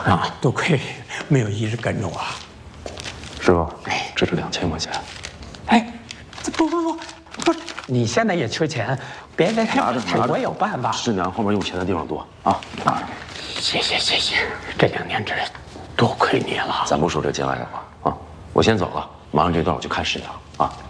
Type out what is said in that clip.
啊，多亏没有一直跟着我。 师傅，这是2000块钱。 哎，这不，你现在也缺钱，别拿着， 我有办法。 师娘后面用钱的地方多啊！ 谢谢，这2年真是多亏你了。 咱不说这见外的话啊，我先走了，马上这段我去看师娘啊。